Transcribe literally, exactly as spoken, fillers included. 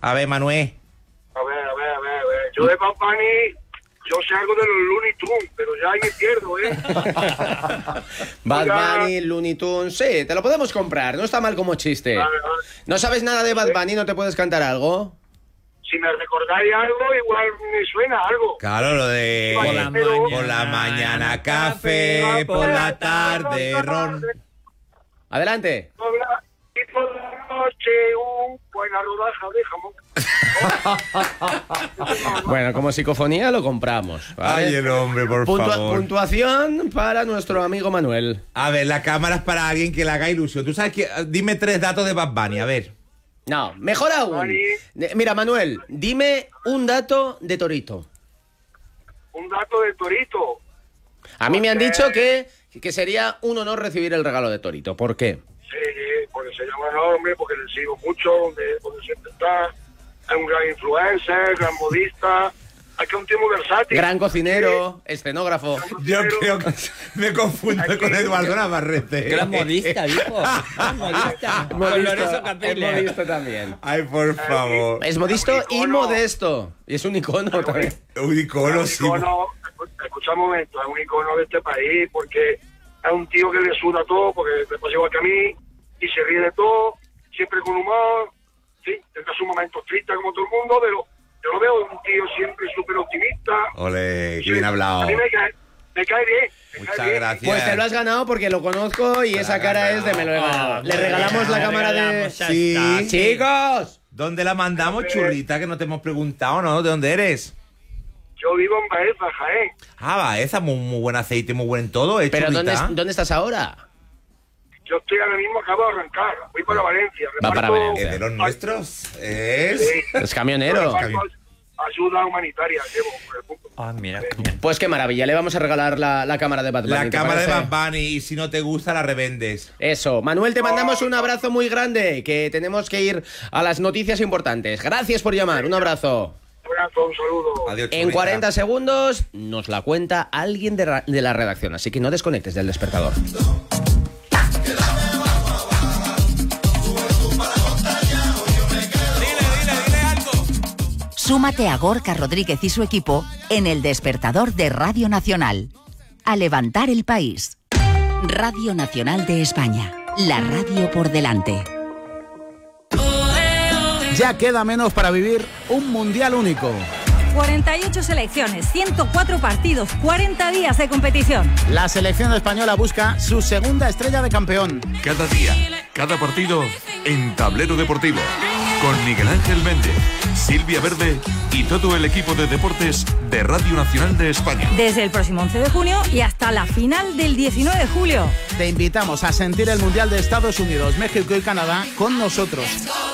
A ver, Manuel. A ver, a ver, a ver, a ver. Yo de Bad Bunny, yo sé algo de los Looney Tunes, pero ya ahí me pierdo, ¿eh? Bad Bunny, Looney Tunes, sí, te lo podemos comprar, no está mal como chiste. Vale, vale. ¿No sabes nada de Bad Bunny? ¿No te puedes cantar algo? Si me recordáis algo, igual me suena algo. Claro, lo de... Por la mañana, por la mañana café, por la tarde ron. Adelante. Por la- Y por la noche un buena rodaja de jamón. Bueno, como psicofonía lo compramos, ¿vale? Ay, el hombre, por Puntua- favor. Puntuación para nuestro amigo Manuel. A ver, la cámara es para alguien que le haga ilusión. Tú sabes que... Dime tres datos de Bad Bunny, a ver. No, mejor aún. Bunny. De- Mira, Manuel, dime un dato de Torito. Un dato de Torito. A mí me han Ok. dicho que, que sería un honor recibir el regalo de Torito. ¿Por qué? Sí, porque se llama enorme, porque le sigo mucho, donde, donde siempre está. Es un gran influencer, gran modista. Aquí es un tío muy versátil. Gran cocinero, escenógrafo. Yo creo que me confundo con Eduardo Navarrete. Gran modista, viejo. Gran modista. Con Lorenzo Es Capelle. modisto también. Ay, por favor. Es modisto y icono. modesto. Y es un icono también. Un icono, Es sí. un icono, escucha un momento, es un icono de este país, porque es un tío que le suda todo, porque le pasa igual que a mí, y se ríe de todo, siempre con humor, sí, tendrá sus momentos tristes como todo el mundo, pero yo lo veo un tío siempre súper optimista. Ole, qué Sí, bien hablado. A mí me cae, me cae bien. me Muchas cae bien. gracias. Pues te lo has ganado porque lo conozco y esa cara es de me lo he ganado. Le regalamos la Le cámara de... regalamos, ya Sí. está. ¡Chicos! ¿Dónde la mandamos, churrita? Que no te hemos preguntado, ¿no? ¿De dónde eres? Yo vivo en Baeza, Jaén. Ah, va, esa muy, muy buen aceite, muy buen en todo, ¿eh, ¿Pero churrita? dónde, dónde estás ahora? Yo estoy ahora mismo, acabo de arrancar, voy para Valencia. Va para reparto- Valencia. ¿Es de los nuestros? Es... Sí. Es camionero. Reparto ayuda humanitaria, llevo por el punto. Ah, mira, qué bien. Pues qué maravilla, le vamos a regalar la, la cámara de Bad Bunny. La ¿te cámara de parece? Bad Bunny, y si no te gusta, la revendes. Eso, Manuel, te mandamos un abrazo muy grande, que tenemos que ir a las noticias importantes. Gracias por llamar, un abrazo. Un abrazo, un saludo. Adiós, En churrita. cuarenta segundos nos la cuenta alguien de, ra- de la redacción, así que no desconectes del despertador. Súmate a Gorka Rodríguez y su equipo en el despertador de Radio Nacional. A levantar el país. Radio Nacional de España. La radio por delante. Ya queda menos para vivir un mundial único. cuarenta y ocho selecciones, ciento cuatro partidos, cuarenta días de competición. La selección española busca su segunda estrella de campeón. Cada día, cada partido en Tablero Deportivo. Con Miguel Ángel Méndez, Silvia Verde y todo el equipo de deportes de Radio Nacional de España. Desde el próximo once de junio y hasta la final del diecinueve de julio. Te invitamos a sentir el mundial de Estados Unidos, México y Canadá con nosotros.